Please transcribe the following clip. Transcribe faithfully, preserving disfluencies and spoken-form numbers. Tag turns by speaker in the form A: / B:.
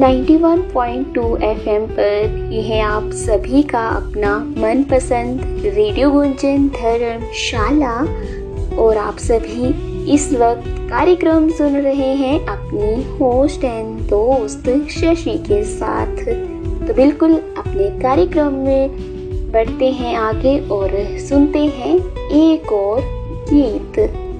A: Ninety one point two FM पर ये है आप सभी का अपना मनपसंद रेडियो गुंजन धर्मशाला। और आप सभी इस वक्त कार्यक्रम सुन रहे हैं अपनी होस्ट एंड दोस्त शशि के साथ। तो बिल्कुल अपने कार्यक्रम में बढ़ते हैं आगे और सुनते हैं एक और गीत।